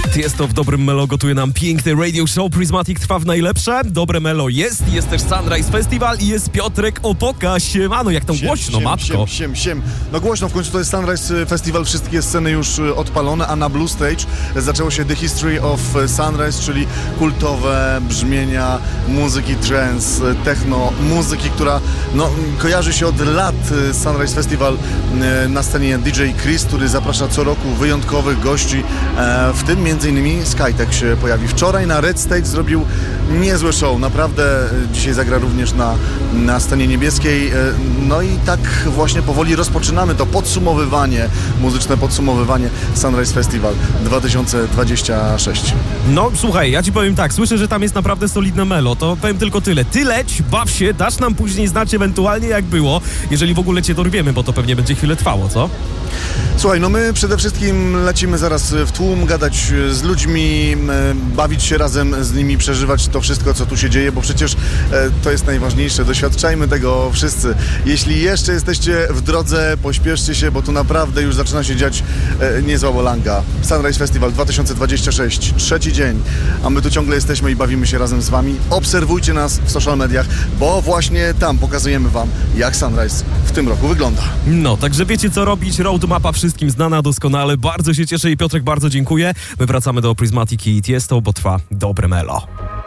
Jest to w Dobrym Melo, gotuje nam piękny radio show. Prismatic trwa w najlepsze. Dobre Melo jest też Sunrise Festival i jest Piotrek Opoka. Siemano, jak tam głośno, matko. Siem. No głośno, w końcu to jest Sunrise Festival, wszystkie sceny już odpalone, a na Blue Stage zaczęło się The History of Sunrise, czyli kultowe brzmienia muzyki trance, techno, muzyki, która kojarzy się od lat. Sunrise Festival, na scenie DJ Chris, który zaprasza co roku wyjątkowych gości, w tym m.in. Skytech się pojawi. Wczoraj na Red Stage zrobił niezłe show, naprawdę dzisiaj zagra również na scenie niebieskiej. No i tak właśnie powoli rozpoczynamy to muzyczne podsumowywanie Sunrise Festival 2026. No słuchaj, ja ci powiem tak, słyszę, że tam jest naprawdę solidne melo, to powiem tylko tyle. Ty leć, baw się, dasz nam później znać ewentualnie jak było, jeżeli w ogóle cię dorwiemy, bo to pewnie będzie chwilę trwało, co? Słuchaj, my przede wszystkim lecimy zaraz w tłum, gadać z ludźmi, bawić się razem z nimi, przeżywać to wszystko, co tu się dzieje, bo przecież to jest najważniejsze. Doświadczajmy tego wszyscy. Jeśli jeszcze jesteście w drodze, pośpieszcie się, bo tu naprawdę już zaczyna się dziać niezła bolanga. Sunrise Festival 2026, trzeci dzień, a my tu ciągle jesteśmy i bawimy się razem z wami. Obserwujcie nas w social mediach, bo właśnie tam pokazujemy wam, jak Sunrise w tym roku wygląda. No, także wiecie co robić, roadmapa wszystkim znana doskonale, bardzo się cieszę i Piotrek, bardzo dziękuję. My wracamy do Prismatic i Tiesto, bo trwa Dobre Melo.